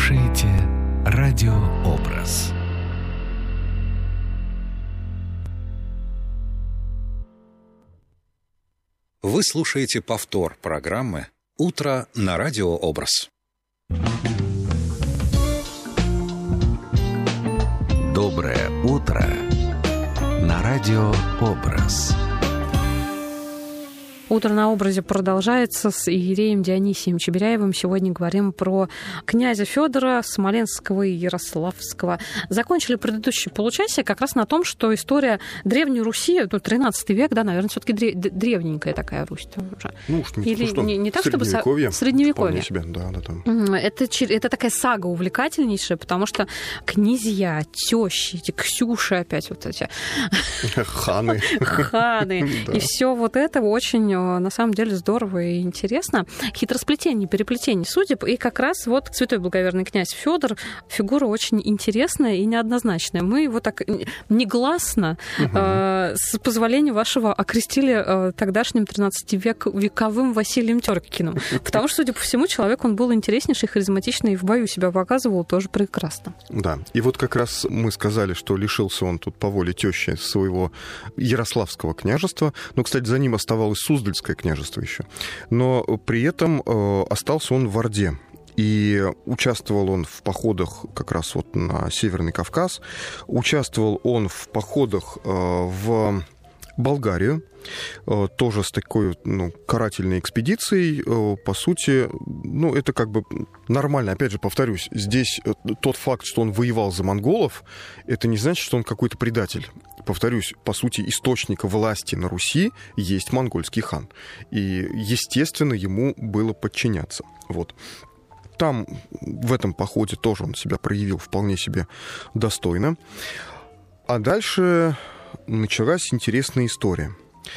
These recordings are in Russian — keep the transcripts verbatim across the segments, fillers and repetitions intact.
слушаете радиообраз. Вы слушаете повтор программы «Утро на радиообраз». Доброе утро на радиообраз. Утро на образе продолжается с Иереем Дионисием Чебиряевым. Сегодня говорим про князя Федора Смоленского и Ярославского. Закончили предыдущее получасие как раз на том, что история Древней Руси, ну, тринадцатый век, да, наверное, все-таки древненькая такая Русь. Уже. Ну, что, Или что, не, не так, средневековье. чтобы... Средневековье. Себе, да, да, да. Это, это такая сага увлекательнейшая, потому что князья, тещи, эти Ксюши опять вот эти... Ханы. Ханы. И все вот это очень... на самом деле здорово и интересно. Хитросплетение, переплетение судеб. И как раз вот святой благоверный князь Федор фигура очень интересная и неоднозначная. Мы его так негласно, угу. э, с позволения вашего, окрестили э, тогдашним тринадцативековым Василием Теркиным. Потому что, судя по всему, человек он был интереснейший, харизматичный и в бою себя показывал тоже прекрасно. Да. И вот как раз мы сказали, что лишился он тут по воле тещи своего Ярославского княжества. Но, кстати, за ним оставалось Суздальское княжество еще. Но при этом э, остался он в Орде. И участвовал он в походах как раз вот на Северный Кавказ. Участвовал он в походах э, в Болгарию. Э, тоже с такой, ну, карательной экспедицией. Э, по сути, ну, это как бы нормально. Опять же, повторюсь, здесь э, тот факт, что он воевал за монголов, это не значит, что он какой-то предатель. Повторюсь, по сути, источник власти на Руси есть монгольский хан. И, естественно, ему было подчиняться. Вот. Там, в этом походе, тоже он себя проявил вполне себе достойно. А дальше началась интересная история.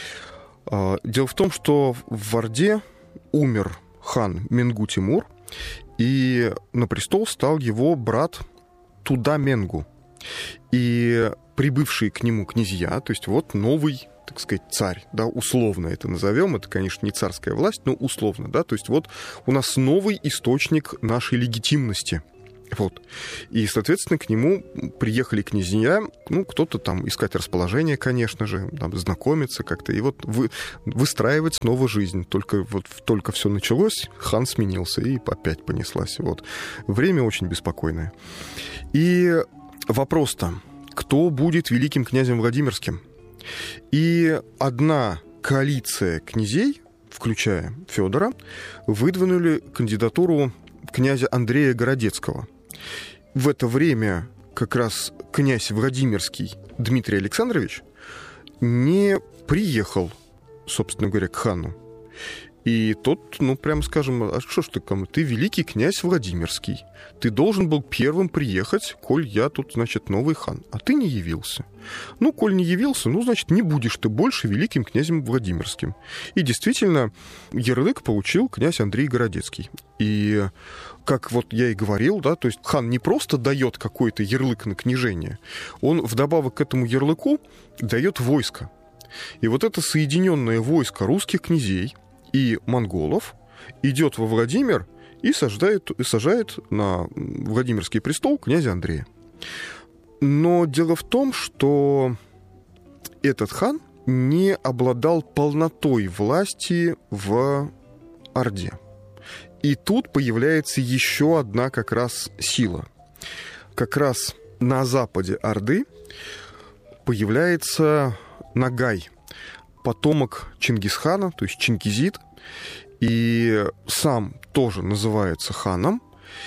Дело в том, что в Орде умер хан Менгу-Тимур, и на престол стал его брат Туда-Менгу. И прибывшие к нему князья, то есть вот новый, так сказать, царь, да, условно это назовем, это, конечно, не царская власть, но условно, да, то есть вот у нас новый источник нашей легитимности, вот, и, соответственно, к нему приехали князья, ну, кто-то там искать расположение, конечно же, там, знакомиться как-то, и вот вы, выстраивать снова жизнь, только вот только все началось, хан сменился, и опять понеслась, вот, время очень беспокойное, и вопрос-то, кто будет великим князем Владимирским? И одна коалиция князей, включая Федора, выдвинули кандидатуру князя Андрея Городецкого. В это время как раз князь Владимирский Дмитрий Александрович не приехал, собственно говоря, к хану. И тот, ну, прямо скажем, а что ж ты, кому? Ты великий князь Владимирский. Ты должен был первым приехать, коль я тут, значит, новый хан. А ты не явился. Ну, коль не явился, ну, значит, не будешь ты больше великим князем Владимирским. И действительно, ярлык получил князь Андрей Городецкий. И, как вот я и говорил, да, то есть хан не просто дает какой-то ярлык на княжение, он вдобавок к этому ярлыку дает войско. И вот это соединенное войско русских князей и монголов идет во Владимир и сажает, и сажает на Владимирский престол князя Андрея. Но дело в том, что этот хан не обладал полнотой власти в Орде. И тут появляется еще одна как раз сила. Как раз на западе Орды появляется Нагай, потомок Чингисхана, то есть Чингизид, и сам тоже называется ханом,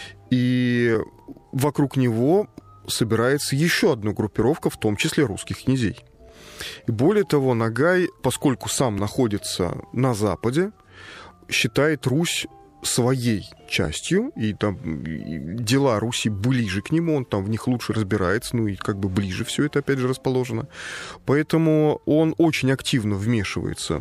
и вокруг него собирается еще одна группировка, в том числе русских князей. И более того, Нагай, поскольку сам находится на западе, считает Русь своей частью, и там и дела Руси ближе к нему, он там в них лучше разбирается, ну и как бы ближе все это опять же расположено. Поэтому он очень активно вмешивается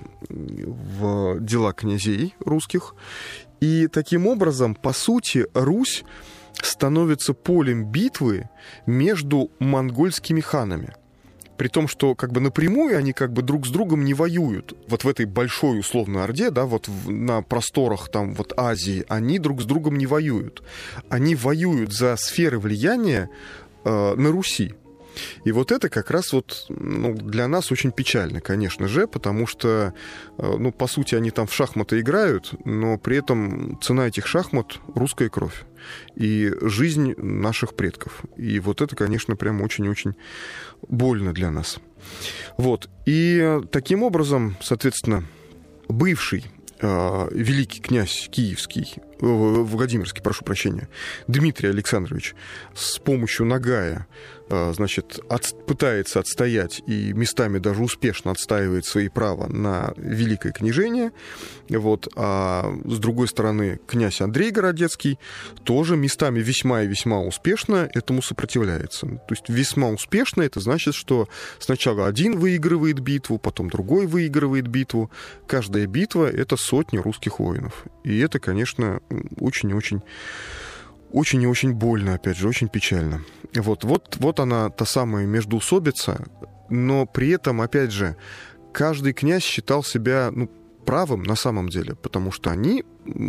в дела князей русских, и таким образом, по сути, Русь становится полем битвы между монгольскими ханами. при том, что как бы напрямую они как бы друг с другом не воюют. Вот в этой большой условной Орде, да, вот в, на просторах там вот Азии, они друг с другом не воюют. Они воюют за сферы влияния э, на Руси. И вот это как раз вот, ну, для нас очень печально, конечно же, потому что, ну, по сути, они там в шахматы играют, но при этом цена этих шахмат — русская кровь и жизнь наших предков. И вот это, конечно, прям очень-очень больно для нас. Вот. И таким образом, соответственно, бывший э, великий князь киевский, э, Владимирский, прошу прощения, Дмитрий Александрович с помощью нагая, значит, от, пытается отстоять и местами даже успешно отстаивает свои права на великое княжение. Вот. А с другой стороны, князь Андрей Городецкий тоже местами весьма и весьма успешно этому сопротивляется. То есть весьма успешно — это значит, что сначала один выигрывает битву, потом другой выигрывает битву. Каждая битва — это сотни русских воинов. И это, конечно, очень и очень... Очень и очень больно, опять же, очень печально. Вот, вот, вот она, та самая междоусобица, но при этом, опять же, каждый князь считал себя, ну, правым на самом деле, потому что они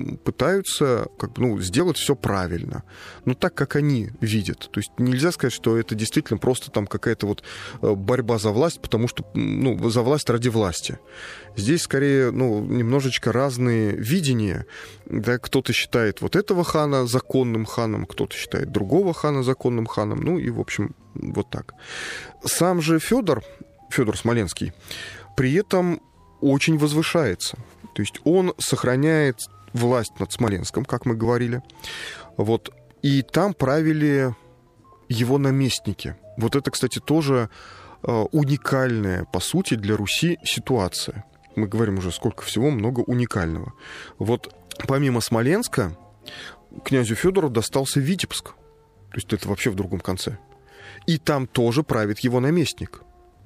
пытаются как бы, ну, сделать все правильно, ну, так, как они видят. То есть нельзя сказать, что это действительно просто там какая-то вот борьба за власть, потому что, ну, за власть ради власти. Здесь скорее, ну, немножечко разные видения. Да, кто-то считает вот этого хана законным ханом, кто-то считает другого хана законным ханом, ну и, в общем, вот так. Сам же Федор, Федор Смоленский, при этом очень возвышается. То есть он сохраняет власть над Смоленском, как мы говорили. Вот. И там правили его наместники. Вот это, кстати, тоже э, уникальная, по сути, для Руси ситуация. Мы говорим уже, сколько всего, много уникального. Вот помимо Смоленска князю Федору достался Витебск. То есть это вообще в другом конце. И там тоже правит его наместник.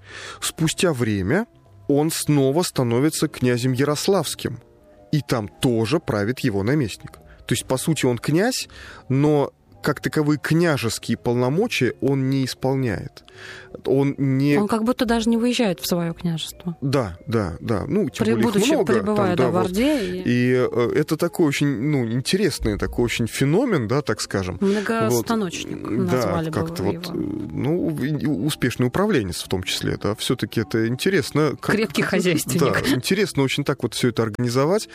Спустя время он снова становится князем Ярославским. И там тоже правит его наместник. То есть, по сути, он князь, но как таковые княжеские полномочия он не исполняет. Он не... Он как будто даже не выезжает в свое княжество. Да, да, да. Ну, тем При, более будучи, их много. пребывая, там, да, да, в вот. Орде. И... и это такой очень, ну, интересный такой очень феномен, да, так скажем. Многостаночник вот. Назвали да, как-то бы вот, его. Ну, успешный управленец в том числе, да. Все-таки это интересно. Как, Крепкий как, хозяйственник. Да, интересно очень так вот все это организовать.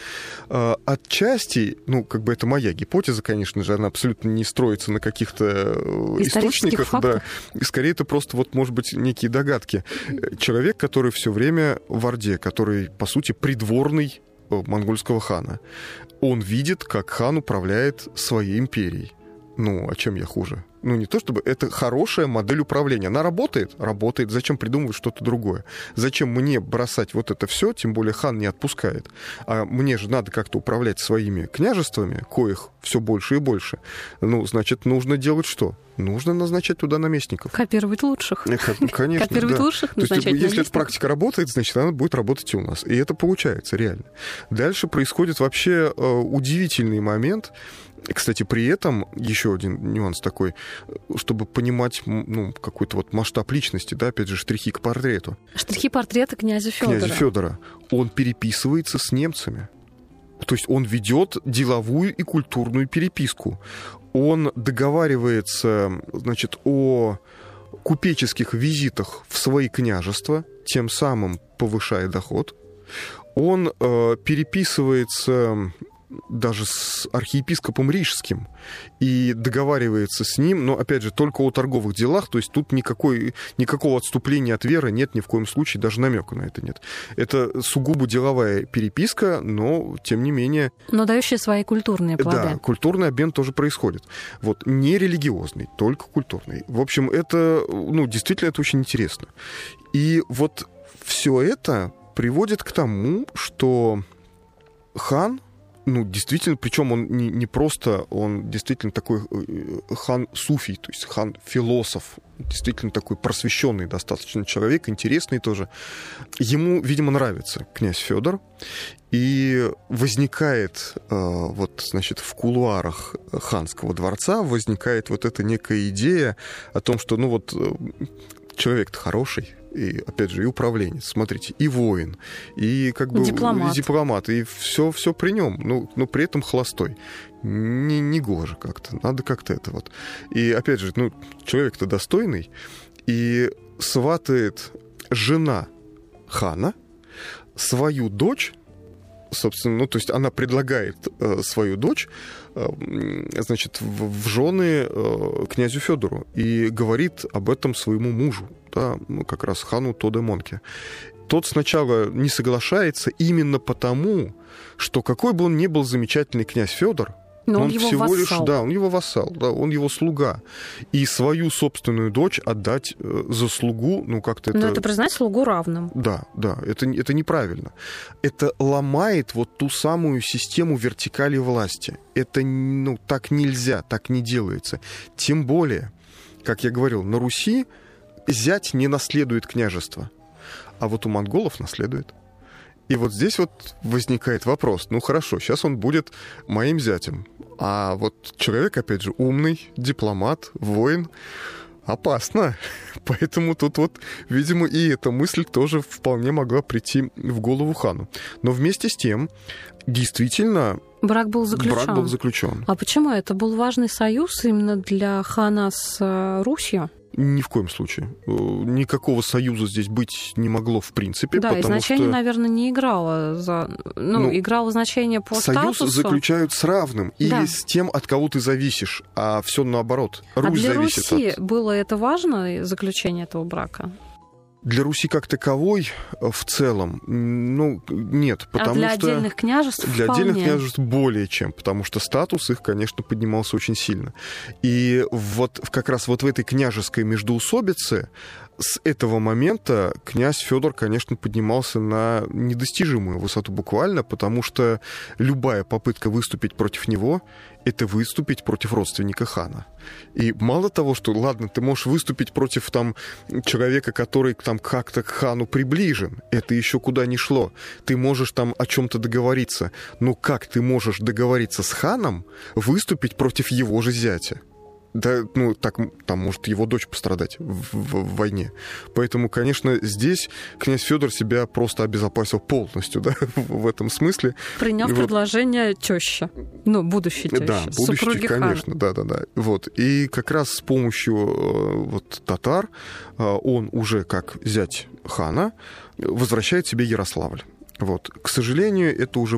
Отчасти, ну, как бы это моя гипотеза, конечно же, она абсолютно не строится на каких-то источниках, фактах. Да. И скорее это просто вот, может быть, некие догадки. Человек, который все время в Орде, который, по сути, придворный монгольского хана, он видит, как хан управляет своей империей. Ну, а чем я хуже? Ну, не то чтобы... Это хорошая модель управления. Она работает? Работает. Зачем придумывать что-то другое? Зачем мне бросать вот это все? Тем более хан не отпускает. А мне же надо как-то управлять своими княжествами, коих все больше и больше. Ну, значит, нужно делать что? Нужно назначать туда наместников. Копировать лучших. Конечно, Копировать да. лучших, То есть, назначать если наместников. эта практика работает, значит, она будет работать и у нас. И это получается, реально. Дальше происходит вообще э, удивительный момент. Кстати, при этом еще один нюанс такой, чтобы понимать, ну, какой-то вот масштаб личности, да, опять же, штрихи к портрету. Штрихи портрета князя Федора. Князя Федора. Он переписывается с немцами. То есть он ведет деловую и культурную переписку. Он договаривается, значит, о купеческих визитах в свои княжества, тем самым повышая доход. Он э, переписывается даже с архиепископом Рижским и договаривается с ним, но, опять же, только о торговых делах, то есть тут никакой, никакого отступления от веры нет ни в коем случае, даже намека на это нет. Это сугубо деловая переписка, но, тем не менее... Но дающая свои культурные плоды. Да, культурный обмен тоже происходит. Вот, не религиозный, только культурный. В общем, это, ну, действительно, это очень интересно. И вот все это приводит к тому, что хан, ну, действительно, причем он не, не просто, он действительно такой хан суфий, то есть хан-философ, действительно такой просвещенный достаточно человек, интересный тоже. Ему, видимо, нравится князь Федор, и возникает, вот, значит, в кулуарах ханского дворца возникает вот эта некая идея о том, что, ну, вот, человек-то хороший, И, опять же, и управленец, смотрите, и воин, и как бы дипломат, и, дипломат, и все, все при нем, ну, но при этом холостой. Не, не гоже как-то, надо как-то это вот. И, опять же, ну, человек-то достойный, и сватает жена хана свою дочь, собственно, ну, то есть она предлагает э, свою дочь, э, значит, в, в жены э, князю Федору и говорит об этом своему мужу, да, ну, как раз хану Тодемонке. Тот сначала не соглашается именно потому, что какой бы он ни был замечательный князь Федор, но он, он его всего вассал. лишь, да, он его вассал, да, он его слуга. И свою собственную дочь отдать э, за слугу, ну, как-то это... Но это признать слугу равным. Да, да, это, это неправильно. Это ломает вот ту самую систему вертикали власти. Это, ну, так нельзя, так не делается. Тем более, как я говорил, на Руси зять не наследует княжество, а вот у монголов наследует. И вот здесь вот возникает вопрос. Ну, хорошо, сейчас он будет моим зятем. А вот человек, опять же, умный, дипломат, воин, опасно. Поэтому тут вот, видимо, и эта мысль тоже вполне могла прийти в голову хану. Но вместе с тем, действительно... Брак был заключен. Брак был заключен. А почему? Это был важный союз именно для хана с Русью? Ни в коем случае. Никакого союза здесь быть не могло в принципе. Да, и значение, что... наверное, не играло. За... Ну, ну, играло значение по союз статусу. Союз заключают с равным или да. с тем, от кого ты зависишь, а все наоборот. Русь а для зависит Руси от... было это важно, заключение этого брака? Для Руси как таковой в целом, ну, нет. Потому а для что отдельных княжеств Для вполне. отдельных княжеств более чем, потому что статус их, конечно, поднимался очень сильно. И вот как раз вот в этой княжеской междоусобице с этого момента князь Федор, конечно, поднимался на недостижимую высоту буквально, потому что любая попытка выступить против него — это выступить против родственника хана. И мало того, что, ладно, ты можешь выступить против там человека, который там как-то к хану приближен, это еще куда ни шло. Ты можешь там о чем-то договориться, но как ты можешь договориться с ханом, выступить против его же зятя? Да, ну, так, там может его дочь пострадать в, в, в войне. Поэтому, конечно, здесь князь Федор себя просто обезопасил полностью, да, в, в этом смысле. Приняв и предложение вот... тещи, ну, будущей тещи, да, будущей, конечно, да, да, да. Вот. И как раз с помощью вот, татар он уже, как зять хана, возвращает себе Ярославль. Вот. К сожалению, это уже